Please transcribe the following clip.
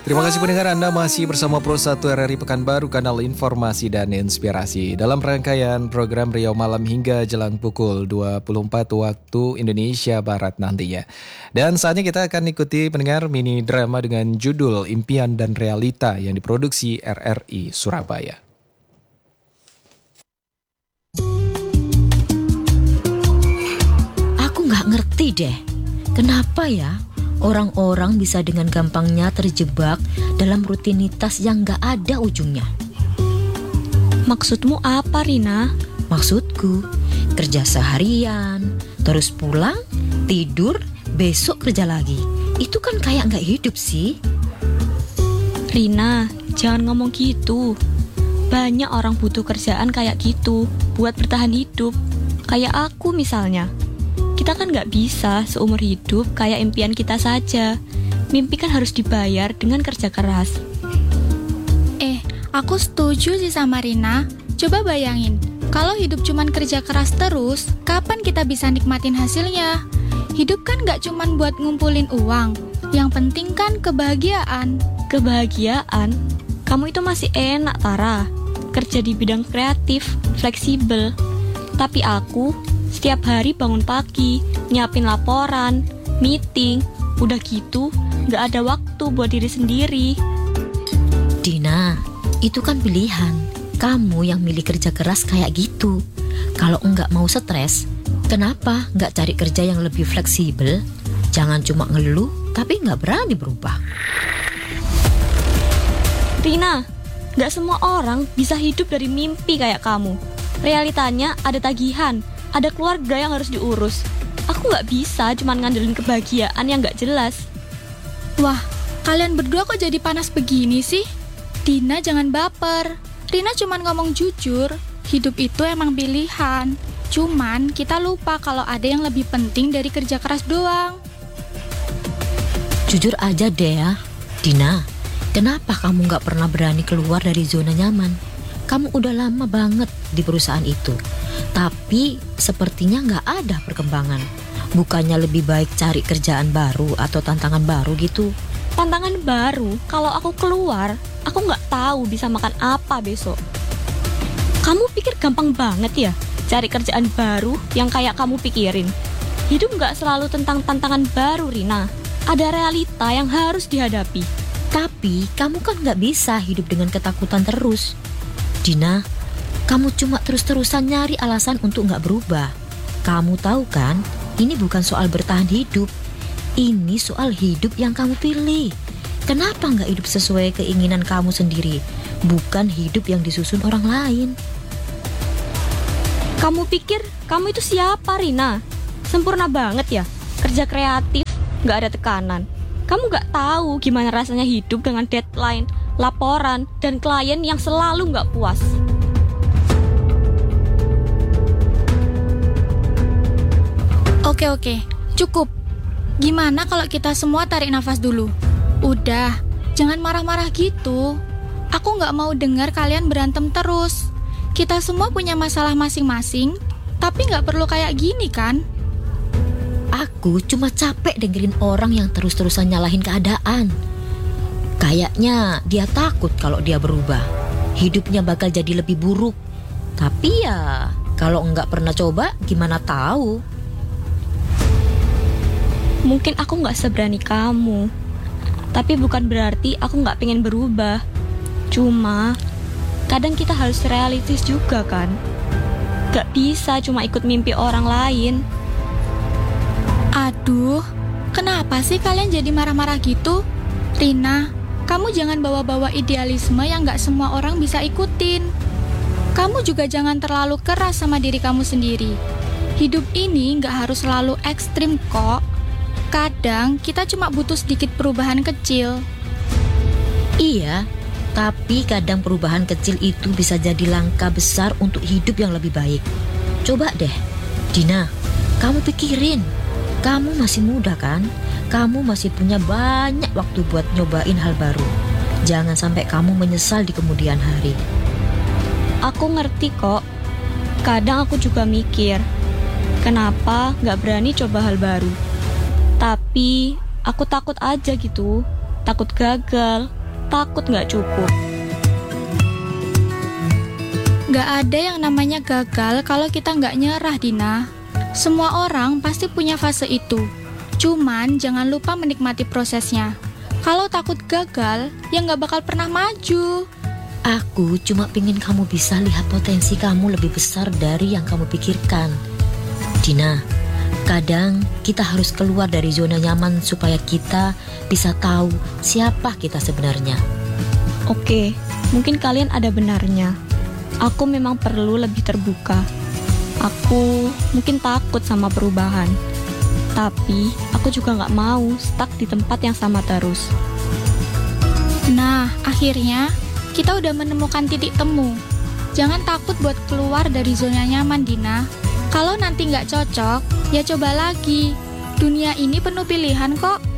Terima kasih pendengar, Anda masih bersama Pro 1 RRI Pekanbaru, kanal informasi dan inspirasi. Dalam rangkaian program Riau Malam hingga jelang pukul 24 waktu Indonesia Barat nantinya. Dan saatnya kita akan ikuti pendengar mini drama dengan judul Impian dan Realita yang diproduksi RRI Surabaya. Aku nggak ngerti deh, kenapa ya orang-orang bisa dengan gampangnya terjebak dalam rutinitas yang gak ada ujungnya. Maksudmu apa, Rina? Maksudku, kerja seharian, terus pulang, tidur, besok kerja lagi. Itu kan kayak gak hidup sih. Rina, jangan ngomong gitu. Banyak orang butuh kerjaan kayak gitu buat bertahan hidup. Kayak aku misalnya. Kita kan gak bisa seumur hidup kayak impian kita saja. Mimpi kan harus dibayar dengan kerja keras. Aku setuju sih sama Rina. Coba bayangin, kalau hidup cuman kerja keras terus, kapan kita bisa nikmatin hasilnya? Hidup kan gak cuman buat ngumpulin uang. Yang penting kan kebahagiaan. Kebahagiaan? Kamu itu masih enak, Tara. Kerja di bidang kreatif, fleksibel. Tapi aku setiap hari bangun pagi, nyiapin laporan, meeting, udah gitu gak ada waktu buat diri sendiri. Dina, itu kan pilihan. Kamu yang milih kerja keras kayak gitu. Kalau enggak mau stres, kenapa enggak cari kerja yang lebih fleksibel? Jangan cuma ngeluh, tapi enggak berani berubah. Rina, gak semua orang bisa hidup dari mimpi kayak kamu. Realitanya ada tagihan, ada keluarga yang harus diurus. Aku gak bisa cuma ngandelin kebahagiaan yang gak jelas. Wah, kalian berdua kok jadi panas begini sih? Dina jangan baper. Rina cuma ngomong jujur. Hidup itu emang pilihan. Cuman kita lupa kalau ada yang lebih penting dari kerja keras doang. Jujur aja deh ya, Dina. Kenapa kamu gak pernah berani keluar dari zona nyaman? Kamu udah lama banget di perusahaan itu. Tapi sepertinya gak ada perkembangan. Bukannya lebih baik cari kerjaan baru atau tantangan baru gitu? Tantangan baru? Kalau aku keluar, aku gak tahu bisa makan apa besok. Kamu pikir gampang banget ya cari kerjaan baru yang kayak kamu pikirin? Hidup gak selalu tentang tantangan baru, Rina. Ada realita yang harus dihadapi. Tapi kamu kan gak bisa hidup dengan ketakutan terus. Dina, kamu cuma terus-terusan nyari alasan untuk gak berubah. Kamu tahu kan, ini bukan soal bertahan hidup. Ini soal hidup yang kamu pilih. Kenapa gak hidup sesuai keinginan kamu sendiri, bukan hidup yang disusun orang lain? Kamu pikir kamu itu siapa, Rina? Sempurna banget ya? Kerja kreatif, gak ada tekanan. Kamu gak tahu gimana rasanya hidup dengan deadline, laporan, dan klien yang selalu gak puas. Oke, cukup. Gimana kalau kita semua tarik nafas dulu? Udah, jangan marah-marah gitu. Aku gak mau dengar kalian berantem terus. Kita semua punya masalah masing-masing, tapi gak perlu kayak gini kan? Aku cuma capek dengerin orang yang terus-terusan nyalahin keadaan. Kayaknya dia takut kalau dia berubah, hidupnya bakal jadi lebih buruk. Tapi ya, kalau nggak pernah coba, gimana tahu? Mungkin aku gak seberani kamu, tapi bukan berarti aku gak pengen berubah. Cuma, kadang kita harus realistis juga kan? Gak bisa cuma ikut mimpi orang lain. Aduh, kenapa sih kalian jadi marah-marah gitu? Rina, kamu jangan bawa-bawa idealisme yang gak semua orang bisa ikutin. Kamu juga jangan terlalu keras sama diri kamu sendiri. Hidup ini gak harus selalu ekstrim kok. Kadang kita cuma butuh sedikit perubahan kecil. Iya, tapi kadang perubahan kecil itu bisa jadi langkah besar untuk hidup yang lebih baik. Coba deh, Dina, kamu pikirin. Kamu masih muda kan? Kamu masih punya banyak waktu buat nyobain hal baru. Jangan sampai kamu menyesal di kemudian hari. Aku ngerti kok. Kadang aku juga mikir, kenapa gak berani coba hal baru. Tapi aku takut aja gitu. takut gagal, takut nggak cukup. Nggak ada yang namanya gagal kalau kita nggak nyerah, Dina. Semua orang pasti punya fase itu. Cuman jangan lupa menikmati prosesnya. Kalau takut gagal, ya nggak bakal pernah maju. Aku cuma pengen kamu bisa lihat potensi kamu lebih besar dari yang kamu pikirkan. Dina, kadang kita harus keluar dari zona nyaman supaya kita bisa tahu siapa kita sebenarnya. Oke, mungkin kalian ada benarnya. Aku memang perlu lebih terbuka. Aku mungkin takut sama perubahan. Tapi aku juga nggak mau stuck di tempat yang sama terus. Nah, akhirnya kita udah menemukan titik temu. Jangan takut buat keluar dari zona nyaman, Dina. Kalau nanti nggak cocok, ya coba lagi. Dunia ini penuh pilihan kok.